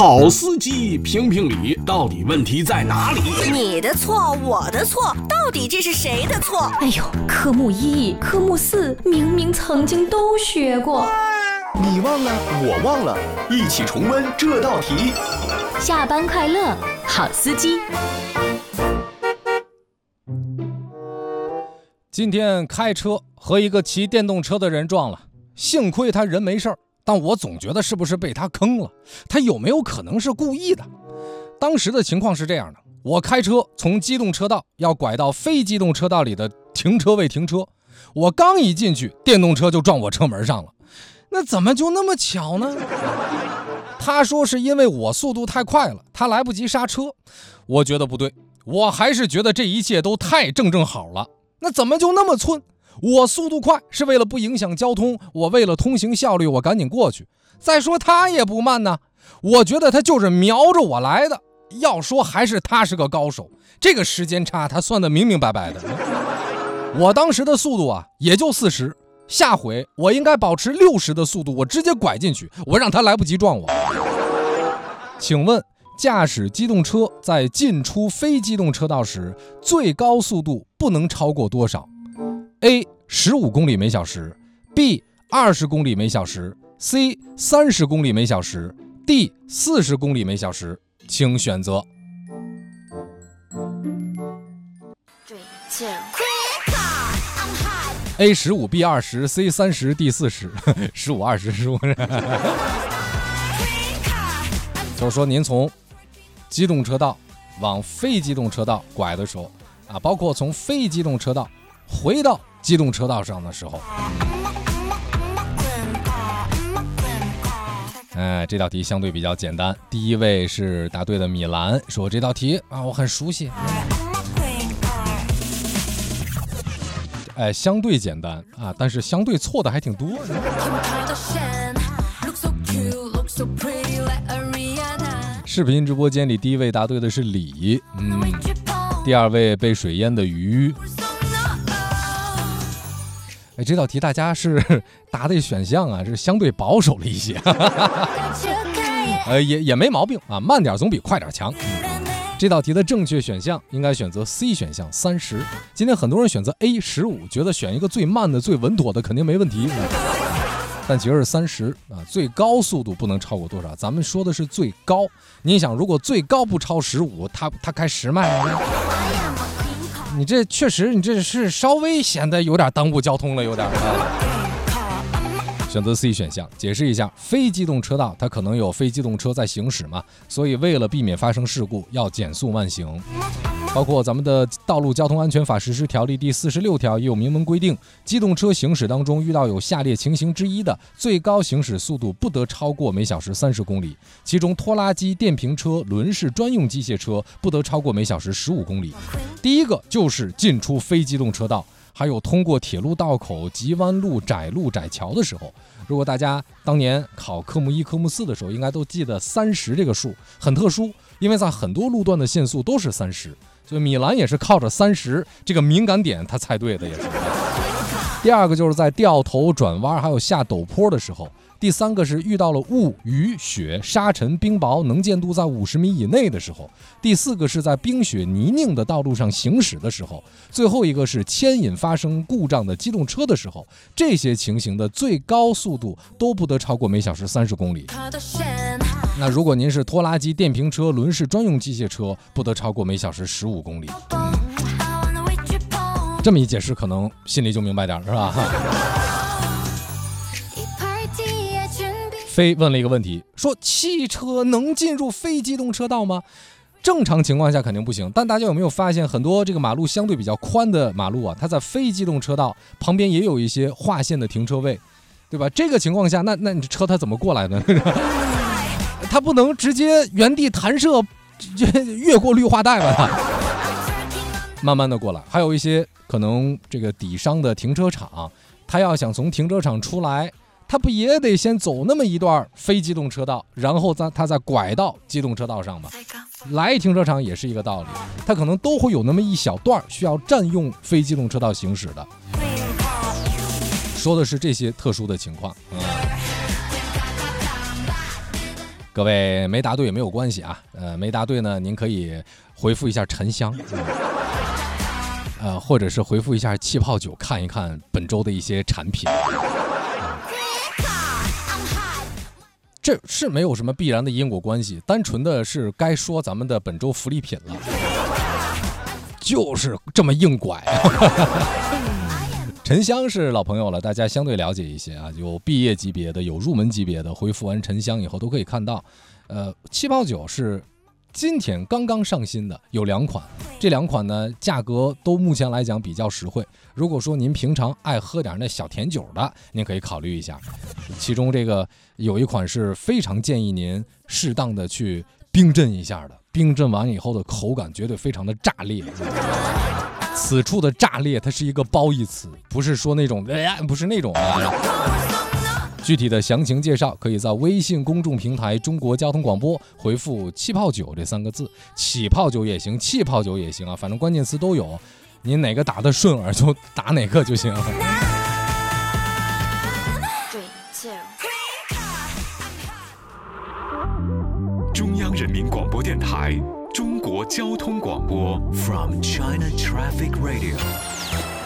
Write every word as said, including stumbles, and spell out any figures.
好司机评评理，到底问题在哪里？ 你的错，我的错，到底这是谁的错？ 哎呦，科目一、科目四明明曾经都学过， 你忘了，我忘了，一起重温这道题。 下班快乐，好司机。 今天开车和一个骑电动车的人撞了，幸亏他人没事儿，但我总觉得是不是被他坑了？他有没有可能是故意的？当时的情况是这样的，我开车从机动车道要拐到非机动车道里的停车位停车，我刚一进去，电动车就撞我车门上了。那怎么就那么巧呢？他说是因为我速度太快了，他来不及刹车。我觉得不对，我还是觉得这一切都太正正好了。那怎么就那么寸？我速度快是为了不影响交通，我为了通行效率，我赶紧过去。再说他也不慢呢，我觉得他就是瞄着我来的。要说还是他是个高手，这个时间差他算得明明白白的。我当时的速度啊也就四十，下回我应该保持六十的速度，我直接拐进去，我让他来不及撞我。请问驾驶机动车在进出非机动车道时，最高速度不能超过多少？ A 十五公里每小时 B 二十公里每小时 C 三十公里每小时 D 四十公里每小时，请选择。A 十五 B 二十 C 三十 D 四十，十五二十十五。就是说您从机动车道往非机动车道拐的时候啊，包括从非机动车道回到机动车道上的时候，哎，这道题相对比较简单。第一位是答对的米兰，说这道题啊我很熟悉，哎，相对简单啊，但是相对错的还挺多的。视频直播间里第一位答对的是李，嗯，第二位被水淹的鱼。哎，这道题大家是答的选项啊，是相对保守了一些，呃，也也没毛病啊，慢点总比快点强。嗯，这道题的正确选项应该选择 C 选项三十。今天很多人选择 A 十五，觉得选一个最慢的、最稳妥的肯定没问题，但其实是三十啊，最高速度不能超过多少？咱们说的是最高。你想，如果最高不超十五，他他开十迈了。你这确实，你这是稍微显得有点耽误交通了，有点。选择 C 选项，解释一下，非机动车道它可能有非机动车在行驶嘛，所以为了避免发生事故，要减速慢行。包括咱们的《道路交通安全法实施条例》第四十六条也有明文规定，机动车行驶当中遇到有下列情形之一的，最高行驶速度不得超过每小时三十公里，其中拖拉机、电瓶车、轮式专用机械车不得超过每小时十五公里。第一个就是进出非机动车道，还有通过铁路道口、急弯路、窄路、窄桥的时候。如果大家当年考科目一、科目四的时候，应该都记得三十这个数很特殊，因为在很多路段的限速都是三十，所以米兰也是靠着三十这个敏感点他猜对的也是。第二个就是在掉头、转弯还有下陡坡的时候。第三个是遇到了雾、雨、雪、沙尘、冰雹，能见度在五十米以内的时候。第四个是在冰雪泥泞的道路上行驶的时候。最后一个是牵引发生故障的机动车的时候。这些情形的最高速度都不得超过每小时三十公里。那如果您是拖拉机、电瓶车、轮式专用机械车，不得超过每小时十五公里。这么一解释，可能心里就明白点，是吧？飞问了一个问题，说汽车能进入非机动车道吗？正常情况下肯定不行，但大家有没有发现，很多这个马路相对比较宽的马路啊，它在非机动车道旁边也有一些划线的停车位，对吧？这个情况下，那那你车它怎么过来呢？它不能直接原地弹射，越过绿化带吧？它慢慢的过来。还有一些可能这个底商的停车场，他要想从停车场出来，他不也得先走那么一段非机动车道，然后再他再拐到机动车道上吗？来停车场也是一个道理，他可能都会有那么一小段需要占用非机动车道行驶的。说的是这些特殊的情况。嗯， 各位没答对也没有关系啊，呃，没答对呢，您可以回复一下沉香，呃，或者是回复一下气泡酒，看一看本周的一些产品。这是没有什么必然的因果关系，单纯的是该说咱们的本周福利品了，就是这么硬拐。沉香是老朋友了，大家相对了解一些啊，有毕业级别的，有入门级别的，回复完沉香以后都可以看到。呃，气泡酒是今天刚刚上新的，有两款，这两款呢价格都目前来讲比较实惠。如果说您平常爱喝点那小甜酒的，您可以考虑一下。其中这个有一款是非常建议您适当的去冰镇一下的，冰镇完以后的口感绝对非常的炸裂。此处的炸裂它是一个褒义词，不是说那种、呃、不是那种啊。具体的详情介绍可以在微信公众平台中国交通广播回复气泡酒这三个字，起泡酒也行，气泡酒也行啊，反正关键词都有，您哪个打得顺耳就打哪个就行。 中央人民广播电台中国交通广播 From China Traffic Radio